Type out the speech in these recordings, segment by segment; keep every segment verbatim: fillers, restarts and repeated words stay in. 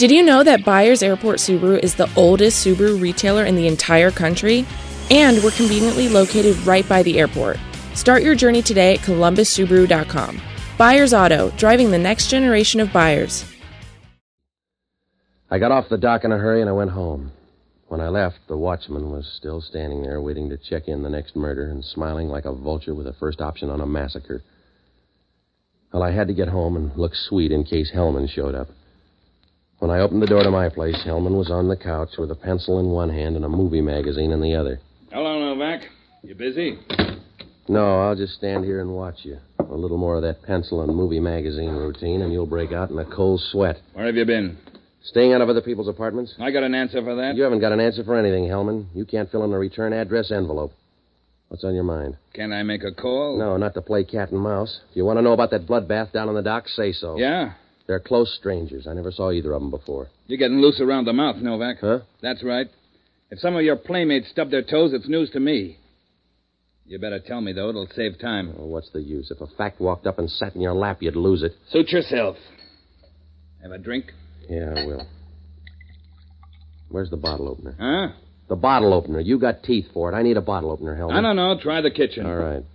Did you know that Byers Airport Subaru is the oldest Subaru retailer in the entire country? And we're conveniently located right by the airport. Start your journey today at columbus subaru dot com. Byers Auto, driving the next generation of buyers. I got off the dock in a hurry and I went home. When I left, the watchman was still standing there waiting to check in the next murder and smiling like a vulture with a first option on a massacre. Well, I had to get home and look sweet in case Hellman showed up. When I opened the door to my place, Hellman was on the couch with a pencil in one hand and a movie magazine in the other. Hello, Novak. You busy? No, I'll just stand here and watch you. A little more of that pencil and movie magazine routine, and you'll break out in a cold sweat. Where have you been? Staying out of other people's apartments? I got an answer for that. You haven't got an answer for anything, Hellman. You can't fill in a return address envelope. What's on your mind? Can I make a call? No, not to play cat and mouse. If you want to know about that bloodbath down on the dock, say so. Yeah? They're close strangers. I never saw either of them before. You're getting loose around the mouth, Novak. Huh? That's right. If some of your playmates stub their toes, it's news to me. You better tell me, though. It'll save time. Well, what's the use? If a fact walked up and sat in your lap, you'd lose it. Suit yourself. Have a drink? Yeah, I will. Where's the bottle opener? Huh? The bottle opener. You got teeth for it. I need a bottle opener, Hellman. I don't know. Try the kitchen. All right.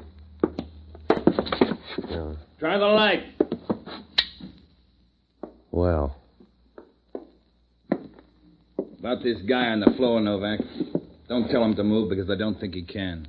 Yeah. Try the light. Well. About this guy on the floor, Novak. Don't tell him to move because I don't think he can.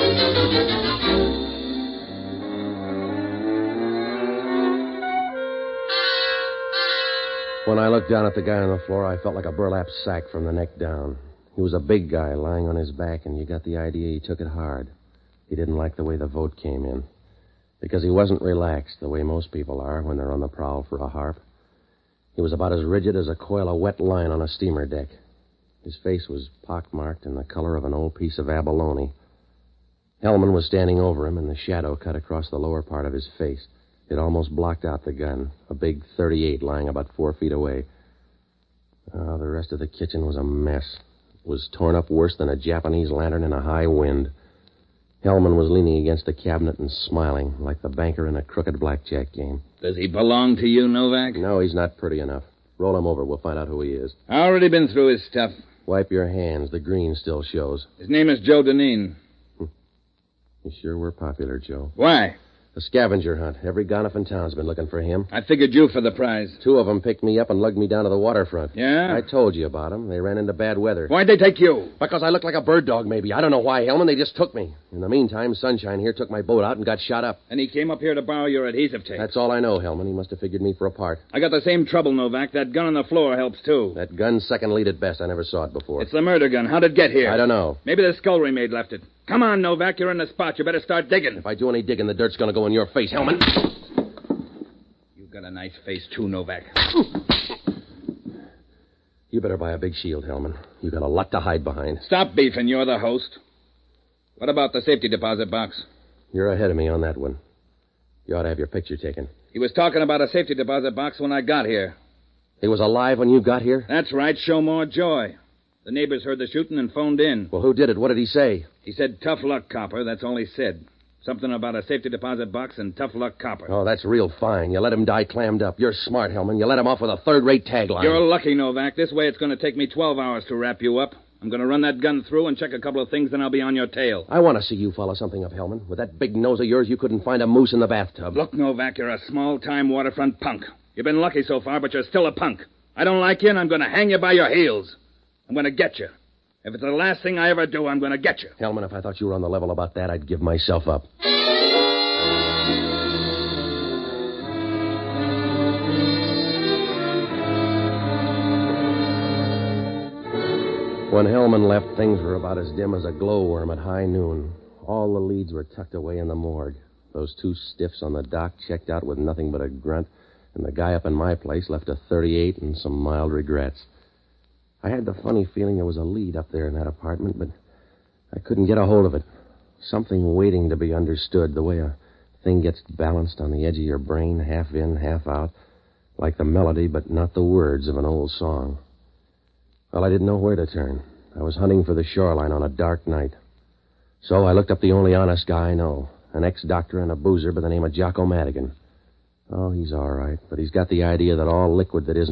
When I looked down at the guy on the floor, I felt like a burlap sack from the neck down. He was a big guy lying on his back, and you got the idea he took it hard. He didn't like the way the vote came in. Because he wasn't relaxed the way most people are when they're on the prowl for a harp. He was about as rigid as a coil of wet line on a steamer deck. His face was pockmarked and the color of an old piece of abalone. Hellman was standing over him, and the shadow cut across the lower part of his face. It almost blocked out the gun, a big thirty-eight lying about four feet away. Oh, the rest of the kitchen was a mess. It was torn up worse than a Japanese lantern in a high wind. Hellman was leaning against the cabinet and smiling, like the banker in a crooked blackjack game. Does he belong to you, Novak? No, he's not pretty enough. Roll him over. We'll find out who he is. I already been through his stuff. Wipe your hands. The green still shows. His name is Joe Deneen. You sure were popular, Joe. Why? A scavenger hunt. Every gonif in town's been looking for him. I figured you for the prize. Two of them picked me up and lugged me down to the waterfront. Yeah? I told you about them. They ran into bad weather. Why'd they take you? Because I looked like a bird dog, maybe. I don't know why, Hellman. They just took me. In the meantime, Sunshine here took my boat out and got shot up. And he came up here to borrow your adhesive tape. That's all I know, Hellman. He must have figured me for a part. I got the same trouble, Novak. That gun on the floor helps, too. That gun's second lead at best. I never saw it before. It's the murder gun. How'd it get here? I don't know. Maybe the scullery maid left it. Come on, Novak. You're in the spot. You better start digging. If I do any digging, the dirt's going to go in your face, Hellman. You've got a nice face, too, Novak. You better buy a big shield, Hellman. You got a lot to hide behind. Stop beefing. You're the host. What about the safety deposit box? You're ahead of me on that one. You ought to have your picture taken. He was talking about a safety deposit box when I got here. He was alive when you got here? That's right. Show more joy. The neighbors heard the shooting and phoned in. Well, who did it? What did he say? He said, tough luck, copper. That's all he said. Something about a safety deposit box and tough luck, copper. Oh, that's real fine. You let him die clammed up. You're smart, Hellman. You let him off with a third-rate tagline. You're lucky, Novak. This way it's going to take me twelve hours to wrap you up. I'm going to run that gun through and check a couple of things, then I'll be on your tail. I want to see you follow something up, Hellman. With that big nose of yours, you couldn't find a moose in the bathtub. Look, Novak, you're a small-time waterfront punk. You've been lucky so far, but you're still a punk. I don't like you, and I'm going to hang you by your heels. I'm going to get you. If it's the last thing I ever do, I'm going to get you. Hellman, if I thought you were on the level about that, I'd give myself up. When Hellman left, things were about as dim as a glowworm at high noon. All the leads were tucked away in the morgue. Those two stiffs on the dock checked out with nothing but a grunt, and the guy up in my place left a thirty-eight and some mild regrets. I had the funny feeling there was a lead up there in that apartment, but I couldn't get a hold of it. Something waiting to be understood, the way a thing gets balanced on the edge of your brain, half in, half out, like the melody but not the words of an old song. Well, I didn't know where to turn. I was hunting for the shoreline on a dark night. So I looked up the only honest guy I know, an ex-doctor and a boozer by the name of Jocko Madigan. Oh, he's all right, but he's got the idea that all liquid that isn't